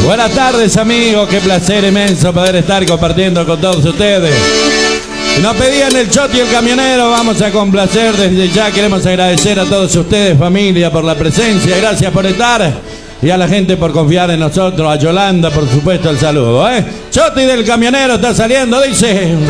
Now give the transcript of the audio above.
Buenas tardes, amigos. Qué placer inmenso poder estar compartiendo con todos ustedes. Nos pedían el Choti y el camionero. Vamos a complacer desde ya. Queremos agradecer a todos ustedes, familia, por la presencia. Gracias por estar. Y a la gente por confiar en nosotros. A Yolanda, por supuesto, el saludo. Choti del camionero está saliendo, dice...